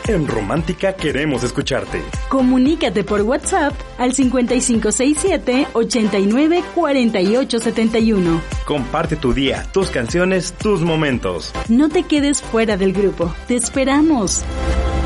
En Romántica queremos escucharte. Comunícate por WhatsApp al 5567-894871. Comparte tu día, tus canciones, tus momentos. No te quedes fuera del grupo. ¡Te esperamos!